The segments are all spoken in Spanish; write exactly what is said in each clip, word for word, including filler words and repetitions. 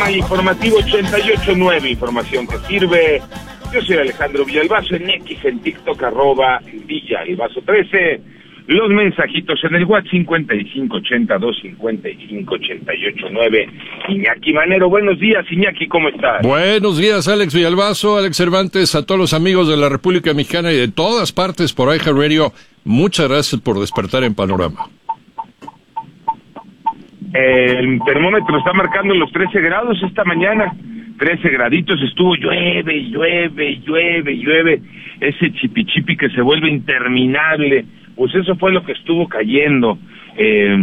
panorama informativo ochenta y ocho nueve, información que sirve. Yo soy Alejandro Villalbazo, en X, en TikTok, arroba Villalbazo trece. Los mensajitos en el WhatsApp cincuenta y cinco ochenta dos cincuenta y cinco ochenta y ocho nueve. Iñaki Manero, buenos días, Iñaki, ¿cómo estás? Buenos días, Alex Villalbazo, Alex Cervantes, a todos los amigos de la República Mexicana y de todas partes por iHeartRadio. Muchas gracias por despertar en Panorama. El termómetro está marcando los trece grados esta mañana. trece graditos, estuvo llueve, llueve, llueve, llueve. Ese chipichipi que se vuelve interminable. Pues eso fue lo que estuvo cayendo. Eh...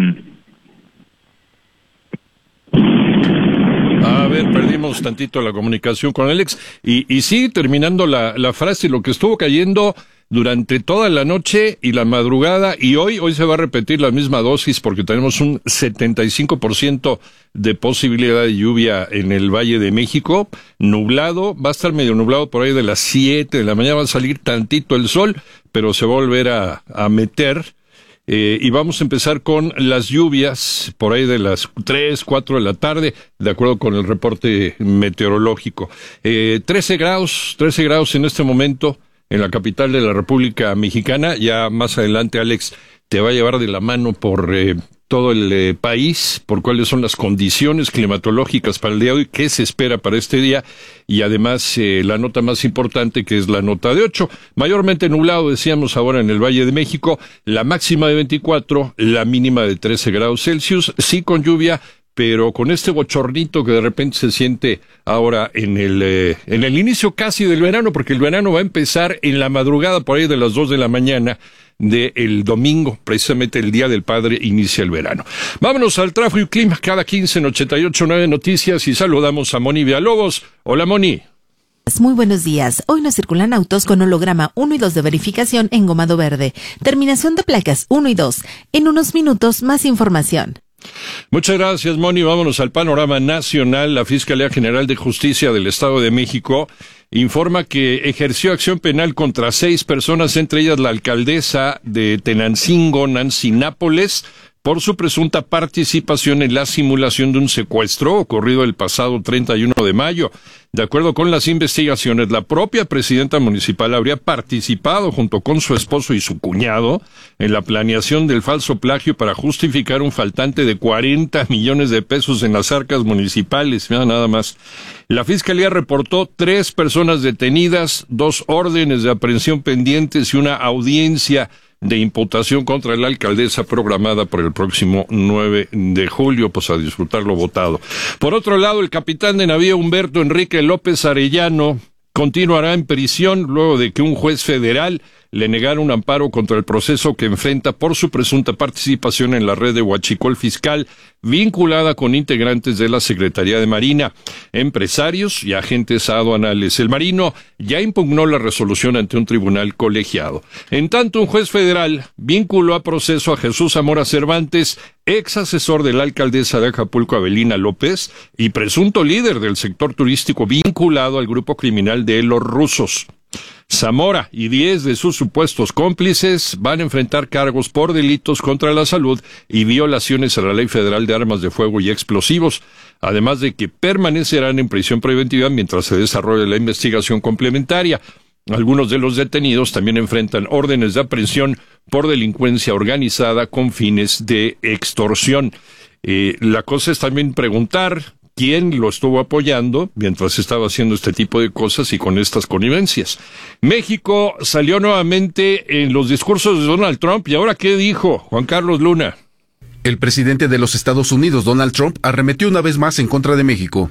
A ver, perdimos tantito la comunicación con Alex. Y, y sí, terminando la, la frase, lo que estuvo cayendo durante toda la noche y la madrugada, y hoy, hoy se va a repetir la misma dosis porque tenemos un setenta y cinco por ciento de posibilidad de lluvia en el Valle de México, nublado, va a estar medio nublado por ahí de las siete de la mañana, va a salir tantito el sol, pero se va a volver a, a meter, eh, y vamos a empezar con las lluvias por ahí de las tres, cuatro de la tarde, de acuerdo con el reporte meteorológico. Eh, trece grados, trece grados en este momento, en la capital de la República Mexicana. Ya más adelante, Alex, te va a llevar de la mano por eh, todo el eh, país, por cuáles son las condiciones climatológicas para el día de hoy, qué se espera para este día, y además eh, la nota más importante, que es la nota de ocho. Mayormente nublado, decíamos ahora en el Valle de México, la máxima de veinticuatro, la mínima de trece grados Celsius, sí con lluvia, pero con este bochornito que de repente se siente ahora en el eh, en el inicio casi del verano, porque el verano va a empezar en la madrugada por ahí de las dos de la mañana del domingo, precisamente el Día del Padre inicia el verano. Vámonos al tráfico y clima cada quince en ochenta y ocho nueve Noticias y saludamos a Moni Villalobos. Hola, Moni. Muy buenos días. Hoy no circulan autos con holograma uno y dos de verificación en gomado verde. Terminación de placas uno y dos. En unos minutos más información. Muchas gracias, Moni. Vámonos al panorama nacional. La Fiscalía General de Justicia del Estado de México informa que ejerció acción penal contra seis personas, entre ellas la alcaldesa de Tenancingo, Nancy Nápoles, por su presunta participación en la simulación de un secuestro ocurrido el pasado treinta y uno de mayo. De acuerdo con las investigaciones, la propia presidenta municipal habría participado junto con su esposo y su cuñado en la planeación del falso plagio para justificar un faltante de cuarenta millones de pesos en las arcas municipales. Mira, nada más. La Fiscalía reportó tres personas detenidas, dos órdenes de aprehensión pendientes y una audiencia de imputación contra la alcaldesa programada por el próximo nueve de julio, pues a disfrutar lo votado. Por otro lado, el capitán de navío Humberto Enrique López Arellano continuará en prisión luego de que un juez federal le negara un amparo contra el proceso que enfrenta por su presunta participación en la red de huachicol fiscal vinculada con integrantes de la Secretaría de Marina, empresarios y agentes aduanales. El marino ya impugnó la resolución ante un tribunal colegiado. En tanto, un juez federal vinculó a proceso a Jesús Zamora Cervantes, ex asesor de la alcaldesa de Acapulco, Avelina López, y presunto líder del sector turístico vinculado al grupo criminal de los rusos. Zamora y diez de sus supuestos cómplices van a enfrentar cargos por delitos contra la salud y violaciones a la Ley Federal de Armas de Fuego y Explosivos, además de que permanecerán en prisión preventiva mientras se desarrolle la investigación complementaria. Algunos de los detenidos también enfrentan órdenes de aprehensión por delincuencia organizada con fines de extorsión. Eh, la cosa es también preguntar quién lo estuvo apoyando mientras estaba haciendo este tipo de cosas y con estas connivencias. México salió nuevamente en los discursos de Donald Trump. ¿Y ahora qué dijo Juan Carlos Luna? El presidente de los Estados Unidos, Donald Trump, arremetió una vez más en contra de México.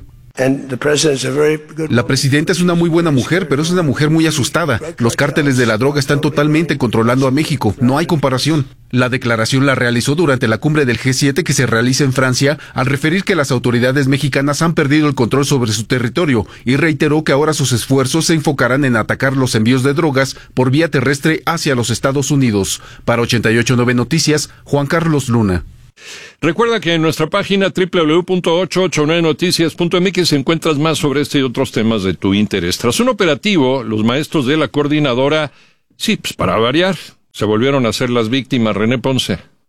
La presidenta es una muy buena mujer, pero es una mujer muy asustada. Los cárteles de la droga están totalmente controlando a México. No hay comparación. La declaración la realizó durante la cumbre del G siete que se realiza en Francia, al referir que las autoridades mexicanas han perdido el control sobre su territorio y reiteró que ahora sus esfuerzos se enfocarán en atacar los envíos de drogas por vía terrestre hacia los Estados Unidos. Para ochenta y ocho nueve Noticias, Juan Carlos Luna. Recuerda que en nuestra página doble u doble u doble u punto ochocientos ochenta y nueve noticias punto m x encuentras más sobre este y otros temas de tu interés. Tras un operativo, los maestros de la coordinadora, sí, pues para variar, se volvieron a ser las víctimas. René Ponce.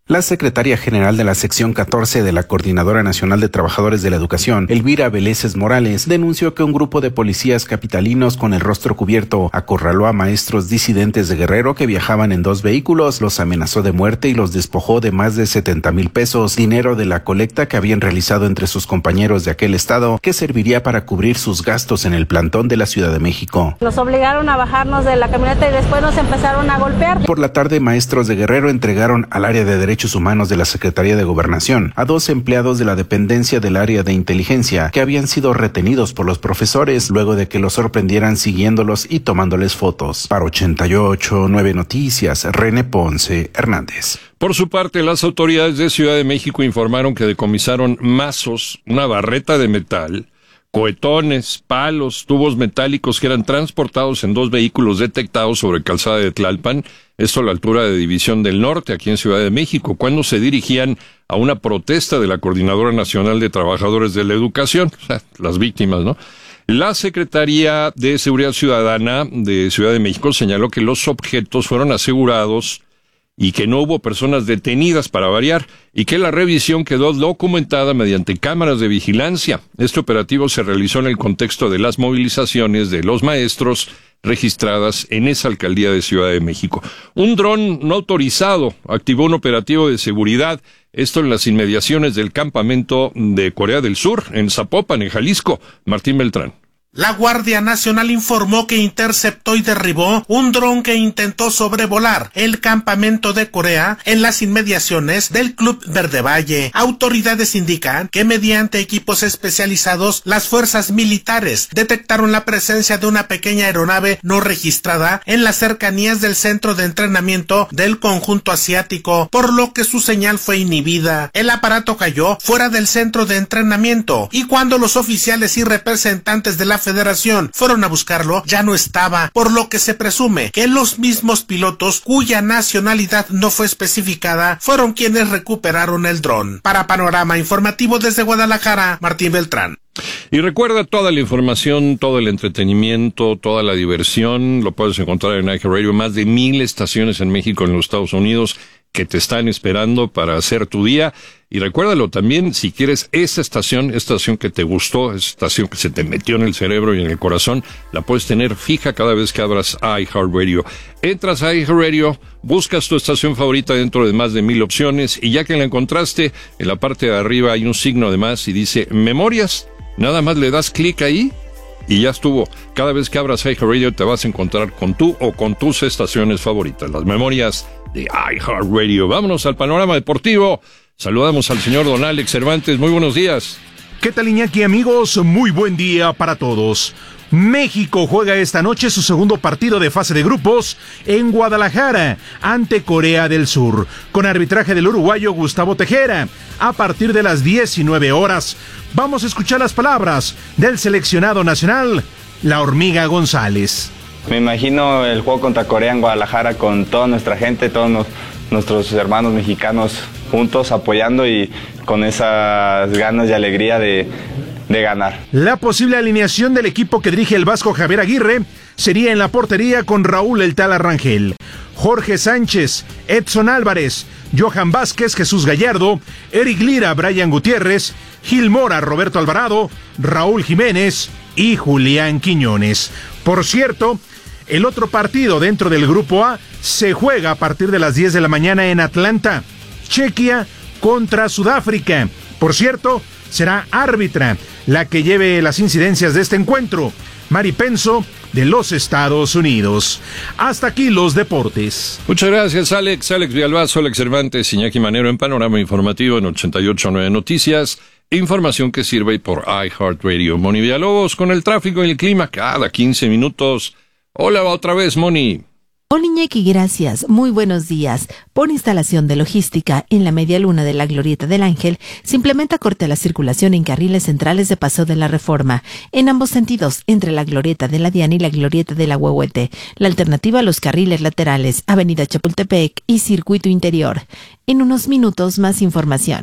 La secretaria general de la sección catorce de la Coordinadora Nacional de Trabajadores de la Educación, Elvira Veleses Morales, denunció que un grupo de policías capitalinos con el rostro cubierto acorraló a maestros disidentes de Guerrero que viajaban en dos vehículos, los amenazó de muerte y los despojó de más de setenta mil pesos, dinero de la colecta que habían realizado entre sus compañeros de aquel estado, que serviría para cubrir sus gastos en el plantón de la Ciudad de México. Nos obligaron a bajarnos de la camioneta y después nos empezaron a golpear. Por la tarde, maestros de Guerrero entregaron al área de Derechos Humanos de la Secretaría de Gobernación a dos empleados de la dependencia del área de inteligencia que habían sido retenidos por los profesores luego de que los sorprendieran siguiéndolos y tomándoles fotos. Para ochenta y ocho punto nueve Noticias, René Ponce Hernández. Por su parte, las autoridades de Ciudad de México informaron que decomisaron mazos, una barreta de metal, cohetones, palos, tubos metálicos que eran transportados en dos vehículos detectados sobre Calzada de Tlalpan, esto a la altura de División del Norte, aquí en Ciudad de México, cuando se dirigían a una protesta de la Coordinadora Nacional de Trabajadores de la Educación, o sea, las víctimas, ¿no? La Secretaría de Seguridad Ciudadana de Ciudad de México señaló que los objetos fueron asegurados y que no hubo personas detenidas para variar, y que la revisión quedó documentada mediante cámaras de vigilancia. Este operativo se realizó en el contexto de las movilizaciones de los maestros registradas en esa alcaldía de Ciudad de México. Un dron no autorizado activó un operativo de seguridad, esto en las inmediaciones del campamento de Corea del Sur, en Zapopan, en Jalisco. Martín Beltrán. La Guardia Nacional informó que interceptó y derribó un dron que intentó sobrevolar el campamento de Corea en las inmediaciones del Club Verde Valle. Autoridades indican que mediante equipos especializados, las fuerzas militares detectaron la presencia de una pequeña aeronave no registrada en las cercanías del centro de entrenamiento del conjunto asiático, por lo que su señal fue inhibida. El aparato cayó fuera del centro de entrenamiento y cuando los oficiales y representantes de la Federación fueron a buscarlo, ya no estaba, por lo que se presume que los mismos pilotos, cuya nacionalidad no fue especificada, fueron quienes recuperaron el dron. Para Panorama Informativo desde Guadalajara, Martín Beltrán. Y recuerda, toda la información, todo el entretenimiento, toda la diversión, lo puedes encontrar en iHeartRadio, más de mil estaciones en México, en los Estados Unidos, que te están esperando para hacer tu día. Y recuérdalo también, si quieres esa estación, estación que te gustó, esa estación que se te metió en el cerebro y en el corazón, la puedes tener fija cada vez que abras iHeartRadio. Entras a iHeartRadio, buscas tu estación favorita dentro de más de mil opciones, y ya que la encontraste, en la parte de arriba hay un signo de más y dice Memorias. Nada más le das clic ahí y ya estuvo. Cada vez que abras iHeartRadio te vas a encontrar con tú o con tus estaciones favoritas, las memorias de iHeartRadio. Vámonos al panorama deportivo. Saludamos al señor don Alex Cervantes. Muy buenos días. ¿Qué tal, Iñaki, amigos? Muy buen día para todos. México juega esta noche su segundo partido de fase de grupos en Guadalajara ante Corea del Sur, con arbitraje del uruguayo Gustavo Tejera, a partir de las diecinueve horas. Vamos a escuchar las palabras del seleccionado nacional, la Hormiga González. Me imagino el juego contra Corea en Guadalajara con toda nuestra gente, todos nos, nuestros hermanos mexicanos juntos apoyando y con esas ganas y alegría de, de ganar. La posible alineación del equipo que dirige el vasco Javier Aguirre sería en la portería con Raúl El Tala Rangel, Jorge Sánchez, Edson Álvarez, Johan Vázquez, Jesús Gallardo, Eric Lira, Brian Gutiérrez, Gil Mora, Roberto Alvarado, Raúl Jiménez y Julián Quiñones. Por cierto, el otro partido dentro del Grupo A se juega a partir de las diez de la mañana en Atlanta. Chequia contra Sudáfrica. Por cierto, será árbitra la que lleve las incidencias de este encuentro, Mari Penso, de los Estados Unidos. Hasta aquí los deportes. Muchas gracias, Alex. Alex Villalbazo, Alex Cervantes, Iñaki Manero en Panorama Informativo en ochenta y ocho punto nueve Noticias. Información que sirve por iHeartRadio. Moni Villalobos con el tráfico y el clima cada quince minutos. Hola, otra vez, Moni. Hola, Iñaki, gracias. Muy buenos días. Por instalación de logística en la media luna de la Glorieta del Ángel, se implementa corte a la circulación en carriles centrales de Paso de la Reforma, en ambos sentidos, entre la Glorieta de la Diana y la Glorieta de la Huehuete. La alternativa a los carriles laterales, Avenida Chapultepec y Circuito Interior. En unos minutos, más información.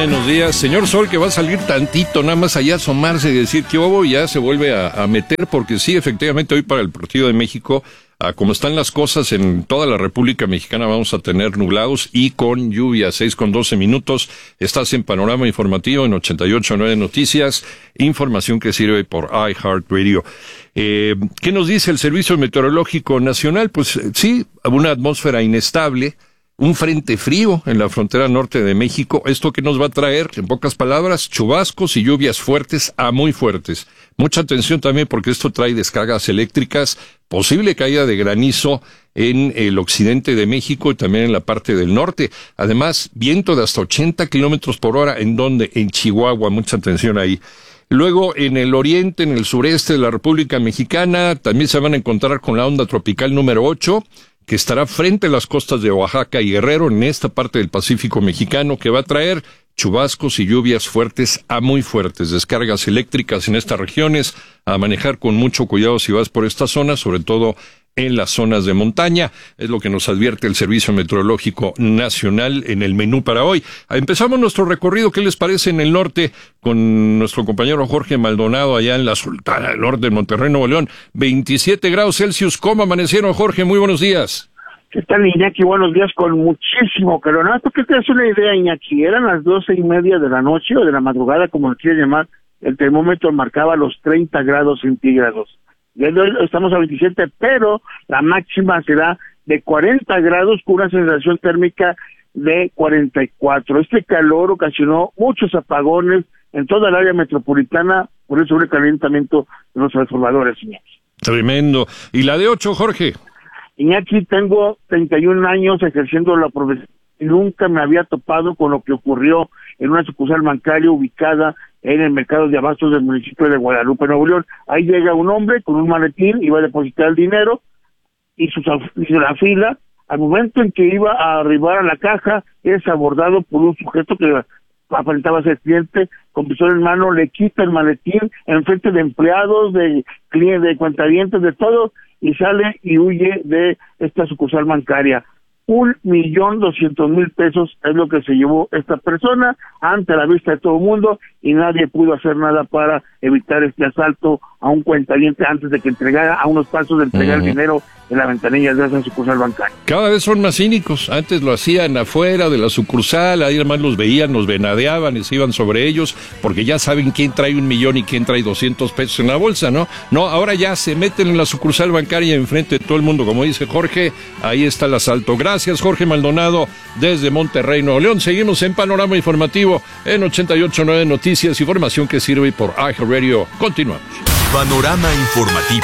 Buenos días, señor Sol, que va a salir tantito, nada más allá asomarse y decir que hubo y ya se vuelve a, a meter, porque sí, efectivamente, hoy para el Partido de México, a como están las cosas en toda la República Mexicana, vamos a tener nublados y con lluvia, seis con doce minutos. Estás en Panorama Informativo en ochenta y ocho punto nueve Noticias, información que sirve por iHeartRadio. Eh, ¿Qué nos dice el Servicio Meteorológico Nacional? Pues sí, una atmósfera inestable, un frente frío en la frontera norte de México. ¿Esto qué nos va a traer? En pocas palabras, chubascos y lluvias fuertes a muy fuertes. Mucha atención también porque esto trae descargas eléctricas, posible caída de granizo en el occidente de México y también en la parte del norte. Además, viento de hasta ochenta kilómetros por hora. ¿En dónde? En Chihuahua. Mucha atención ahí. Luego, en el oriente, en el sureste de la República Mexicana, también se van a encontrar con la onda tropical número ocho, que estará frente a las costas de Oaxaca y Guerrero en esta parte del Pacífico mexicano, que va a traer chubascos y lluvias fuertes a muy fuertes, descargas eléctricas en estas regiones, a manejar con mucho cuidado si vas por esta zona, sobre todo en las zonas de montaña. Es lo que nos advierte el Servicio Meteorológico Nacional en el menú para hoy. Empezamos nuestro recorrido, ¿qué les parece en el norte? Con nuestro compañero Jorge Maldonado allá en la Sultana del Norte, en Monterrey, Nuevo León. veintisiete grados Celsius. ¿Cómo amanecieron, Jorge? Muy buenos días. ¿Qué tal, Iñaki? Buenos días, con muchísimo calor. Nada, porque te das una idea, Iñaki, eran las doce y media de la noche o de la madrugada, como lo quieras llamar, el termómetro marcaba los treinta grados centígrados. Ya estamos a veintisiete, pero la máxima será de cuarenta grados con una sensación térmica de cuarenta y cuatro. Este calor ocasionó muchos apagones en toda el área metropolitana por el sobrecalentamiento de los transformadores, Iñaki. Tremendo. ¿Y la de ocho, Jorge? Iñaki, tengo treinta y un años ejerciendo la profesión y nunca me había topado con lo que ocurrió en una sucursal bancaria ubicada en el mercado de abastos del municipio de Guadalupe, Nuevo León. Ahí llega un hombre con un maletín, iba a depositar el dinero, hizo, hizo la fila. Al momento en que iba a arribar a la caja, es abordado por un sujeto que aparentaba ser cliente, con pistola en mano, le quita el maletín en frente de empleados, de clientes, de cuentavientes, de todo, y sale y huye de esta sucursal bancaria. Un millón doscientos mil pesos es lo que se llevó esta persona ante la vista de todo el mundo y nadie pudo hacer nada para evitar este asalto a un cuentaviente antes de que entregara, a unos pasos de entregar uh-huh. el dinero en la ventanilla de esa sucursal bancaria. Cada vez son más cínicos. Antes lo hacían afuera de la sucursal, ahí además los veían, los venadeaban y se iban sobre ellos, porque ya saben quién trae un millón y quién trae doscientos pesos en la bolsa, ¿no? No, ahora ya se meten en la sucursal bancaria enfrente de todo el mundo, como dice Jorge, ahí está el asalto. Gracias, Jorge Maldonado, desde Monterrey, Nuevo León. Seguimos en Panorama Informativo en ochenta y ocho punto nueve Noticias, información que sirve por iHeartRadio. Continuamos. Panorama Informativo.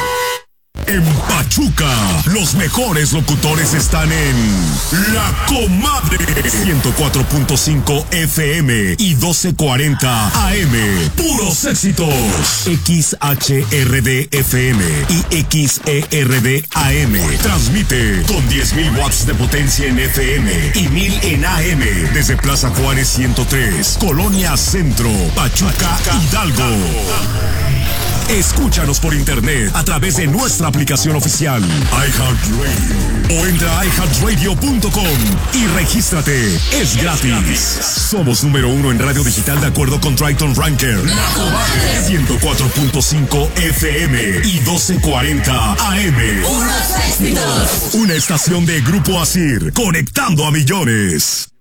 En Pachuca, los mejores locutores están en La Comadre, ciento cuatro punto cinco F M y doce cuarenta A M. Puros éxitos. X H R D F M y X E R D A M. Transmite con diez mil watts de potencia en F M y mil en A M desde Plaza Juárez ciento tres, Colonia Centro, Pachuca, Hidalgo. Escúchanos por internet a través de nuestra aplicación oficial iHeartRadio o entra a i heart radio punto com y regístrate. Es gratis. Somos número uno en radio digital de acuerdo con Triton Ranker. ciento cuatro punto cinco F M y doce cuarenta A M. Unos éxitos. Una estación de Grupo Asir, conectando a millones.